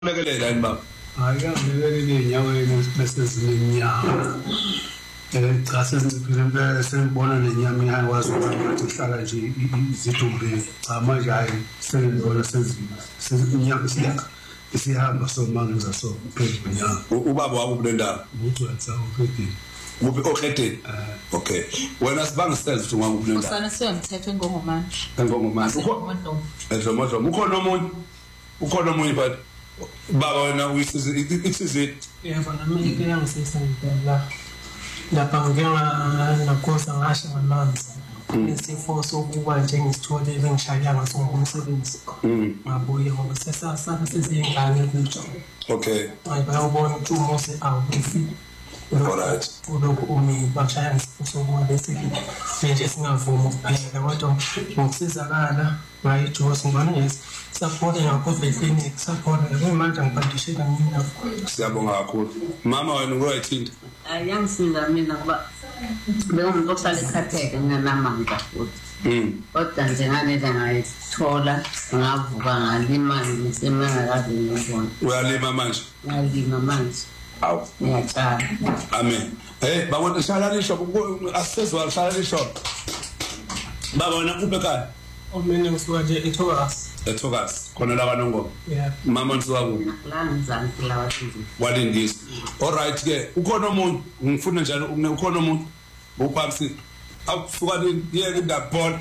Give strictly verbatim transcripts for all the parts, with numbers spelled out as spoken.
lekelela yini baba? Hayi ngalekelela enyaweni bese zinenyama. Eh cha sengiphile impela sengibona lenyama iyakwazi ukuthi ihlala nje izidumbeni. Cha manje hayi sengibona sezima. Sezinyama siyakha. Isihamba somangiza so phezulu nyama. Ubaba wakho kule ndawo. Uthi wenza uphedi. Kuphi okhedeni? Okay. Wena sibanga sithathe ukuthi ngwangu kule ndawo. Usana siyamthethe ngongomanje. Ngongomanje. Ezomozo ukhona omunye. Ukhona omunye but baba wena uyisize ithi yebo nami ke yangisisa ngempela lapha ngeke nakosa ngasho ngamanzi isifo sokuba nje ngisithole bengishaya ngaso ngomsebenzi ngabuye ngoba sesasana sezingane kutsho okay hayi bayabona ukuthi umose awufi alright ulokhu umi bashaya ngisifo sokuba bese nje singavuma ukuphela kodwa ngokusizakala ngayi Josi ngibona ngezi support ngakho clinic support ngemanje ngibandishe kamina. Siyabonga kakhulu. Mama wena uroyithinda. Ayangisiza mina ngoba bengumuntu ohlala ekhatheke nginamandla futhi. Mhm. Kodwa nje ngaleza ngayithola ngavuka ngalima ngisemangakazi ngibona. Uyalima manje? Ngalima manje. Awu. Ngiyatshala. Amen. Hey baba shala lisho asizwa shala lisho. Baba wena kuphi ekhaya? Omene ngisuka nje eThokas. eThokas khona la kaNongoma. Yeah. Mama nisuka kuphi? La ngizansi la wathi. Walindisa. All right ke ukhona umuntu ngifuna njalo ukhona umuntu ubabsi akusuka yeke indabona.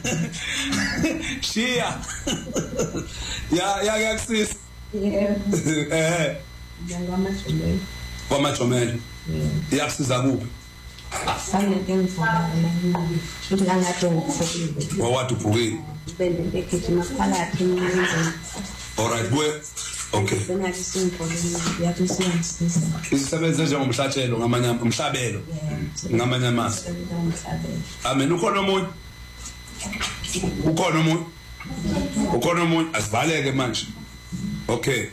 Shia. Ya ya yakusisa. Yeah. Eh. Ngiyamajomela. Kwamajomela. Yakusiza kuphi? Sane ngenzona futhi langathi ngifokile. Wawathi uphukile. Bende bekhethi phakathi ngizenzeni. All right boy. Okay. Senathi simfolile yathi siyamsiza. Isebenze njengomhlatshelo ngamanye umhlabelo. Ngamanye amasi. Amen ukhona umuntu. Ukhona umuntu. Ukhona umuntu asivaleke manje. Okay.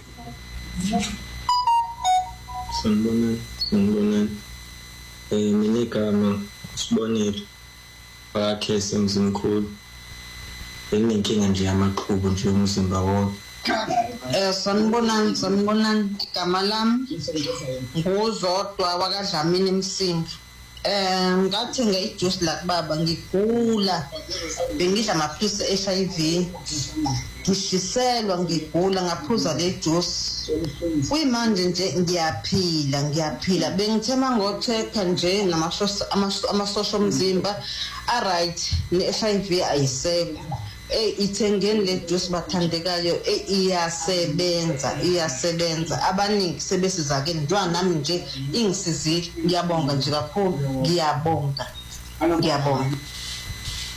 Sanibona, sanibona. Eh mina igama Sibonile. Bakhe semzimkhulu. Benginenkinga nje yamaqhubu nje umzimba wonke. Eh sanibonani sanibonani igama lami ngozodwa wakadlamini Msingi. Eh ngathenga ijuice la kubaba ngigula bengidla amaphilisi e H I V ngishiselwa ngigula ngaphuza le juice kuyimanje nje ngiyaphila ngiyaphila bengithema ngotheka nje namasosha omzimba a right ne H I V ayisekho eh ithengeni le juice bathandekayo eh iyasebenza iyasebenza abaningi sebesizakeni njwa nami nje ingisizile ngiyabonga nje kakhulu ngiyabonga ngiyabonga.